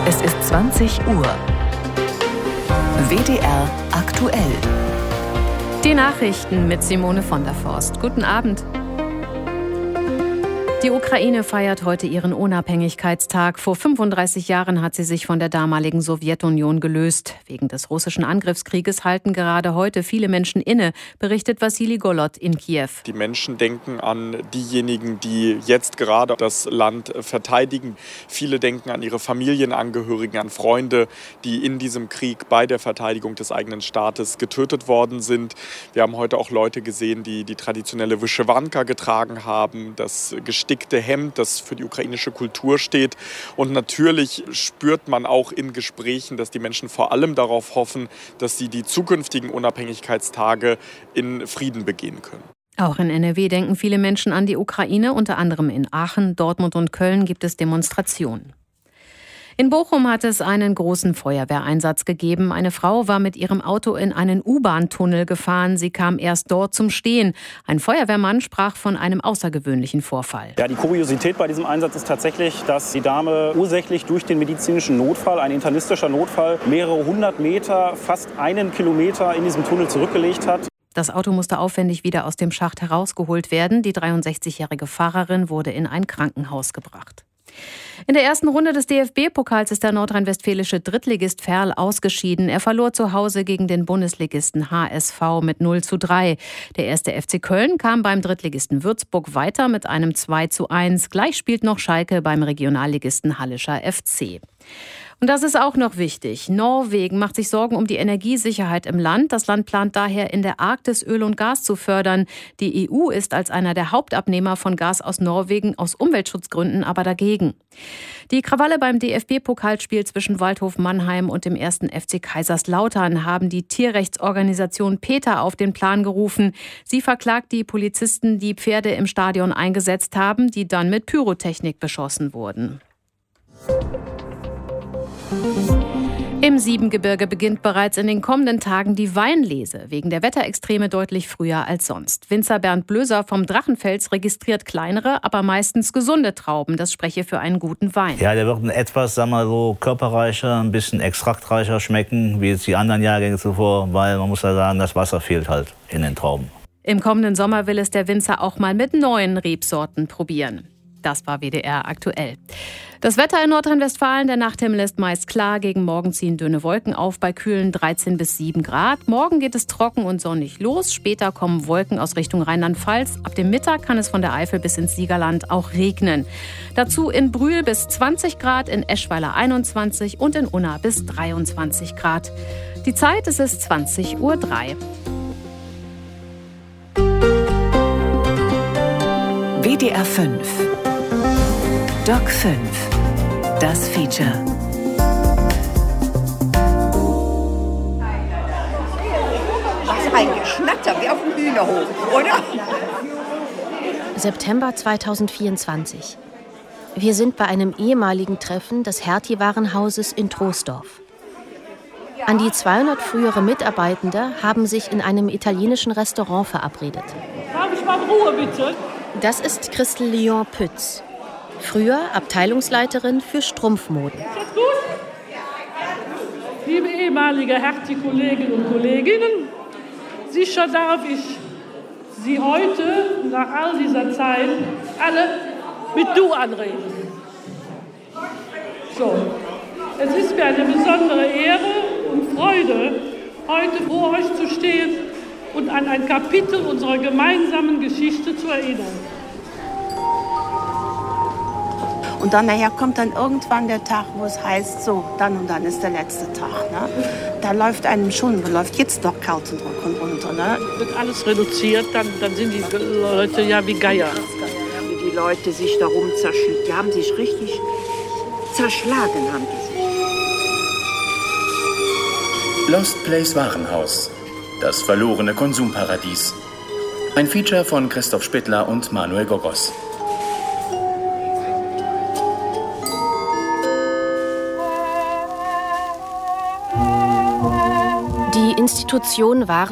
Es ist 20 Uhr. WDR aktuell. Die Nachrichten mit Simone von der Forst. Guten Abend. Die Ukraine feiert heute ihren Unabhängigkeitstag. Vor 35 Jahren hat sie sich von der damaligen Sowjetunion gelöst. Wegen des russischen Angriffskrieges halten gerade heute viele Menschen inne, berichtet Wassili Golod in Kiew. Die Menschen denken an diejenigen, die jetzt gerade das Land verteidigen. Viele denken an ihre Familienangehörigen, an Freunde, die in diesem Krieg bei der Verteidigung des eigenen Staates getötet worden sind. Wir haben heute auch Leute gesehen, die die traditionelle Wyschewanka getragen haben, das gestickte Hemd, das für die ukrainische Kultur steht. Und natürlich spürt man auch in Gesprächen, dass die Menschen vor allem darauf hoffen, dass sie die zukünftigen Unabhängigkeitstage in Frieden begehen können. Auch in NRW denken viele Menschen an die Ukraine. Unter anderem in Aachen, Dortmund und Köln gibt es Demonstrationen. In Bochum hat es einen großen Feuerwehreinsatz gegeben. Eine Frau war mit ihrem Auto in einen U-Bahn-Tunnel gefahren. Sie kam erst dort zum Stehen. Ein Feuerwehrmann sprach von einem außergewöhnlichen Vorfall. Ja, die Kuriosität bei diesem Einsatz ist tatsächlich, dass die Dame ursächlich durch den medizinischen Notfall, ein internistischer Notfall, mehrere hundert Meter, fast einen Kilometer in diesem Tunnel zurückgelegt hat. Das Auto musste aufwendig wieder aus dem Schacht herausgeholt werden. Die 63-jährige Fahrerin wurde in ein Krankenhaus gebracht. In der ersten Runde des DFB-Pokals ist der nordrhein-westfälische Drittligist Verl ausgeschieden. Er verlor zu Hause gegen den Bundesligisten HSV mit 0:3. Der erste FC Köln kam beim Drittligisten Würzburg weiter mit einem 2:1. Gleich spielt noch Schalke beim Regionalligisten Hallischer FC. Und das ist auch noch wichtig. Norwegen macht sich Sorgen um die Energiesicherheit im Land. Das Land plant daher, in der Arktis Öl und Gas zu fördern. Die EU ist als einer der Hauptabnehmer von Gas aus Norwegen aus Umweltschutzgründen aber dagegen. Die Krawalle beim DFB-Pokalspiel zwischen Waldhof Mannheim und dem 1. FC Kaiserslautern haben die Tierrechtsorganisation PETA auf den Plan gerufen. Sie verklagt die Polizisten, die Pferde im Stadion eingesetzt haben, die dann mit Pyrotechnik beschossen wurden. Im Siebengebirge beginnt bereits in den kommenden Tagen die Weinlese, wegen der Wetterextreme deutlich früher als sonst. Winzer Bernd Blöser vom Drachenfels registriert kleinere, aber meistens gesunde Trauben. Das spreche für einen guten Wein. Ja, der wird etwas, sagen wir so, körperreicher, ein bisschen extraktreicher schmecken, wie jetzt die anderen Jahrgänge zuvor, weil man muss ja sagen, das Wasser fehlt halt in den Trauben. Im kommenden Sommer will es der Winzer auch mal mit neuen Rebsorten probieren. Das war WDR aktuell. Das Wetter in Nordrhein-Westfalen, der Nachthimmel ist meist klar. Gegen Morgen ziehen dünne Wolken auf bei kühlen 13 bis 7 Grad. Morgen geht es trocken und sonnig los. Später kommen Wolken aus Richtung Rheinland-Pfalz. Ab dem Mittag kann es von der Eifel bis ins Siegerland auch regnen. Dazu in Brühl bis 20 Grad, in Eschweiler 21 und in Unna bis 23 Grad. Die Zeit, es ist 20:03 Uhr. WDR 5. Doc 5. Das Feature. Was ein Geschnatter, wie auf dem Hühnerhof, oder? September 2024. Wir sind bei einem ehemaligen Treffen des Hertie-Warenhauses in Troisdorf. An die 200 frühere Mitarbeitende haben sich in einem italienischen Restaurant verabredet. Darf ich mal Ruhe, bitte? Das ist Christel Lyon Pütz, früher Abteilungsleiterin für Strumpfmoden. Ist das gut? Liebe ehemalige Hertie-Kolleginnen und Kollegen, sicher darf ich Sie heute, nach all dieser Zeit, alle mit Du anreden. So, es ist mir eine besondere Ehre und Freude, heute vor euch zu stehen und an ein Kapitel unserer gemeinsamen Geschichte zu erinnern. Und dann nachher kommt dann irgendwann der Tag, wo es heißt, so, dann und dann ist der letzte Tag. Ne? Da läuft einem schon, läuft jetzt noch Kauzendruck und runter. Ne? Wird alles reduziert, dann sind die Leute ja wie Geier. Wie die Leute sich darum zerschlagen. Die haben sich richtig zerschlagen, haben die sich. Lost Place Warenhaus. Das verlorene Konsumparadies. Ein Feature von Christoph Spittler und Manuel Gogos. Die Institution Waren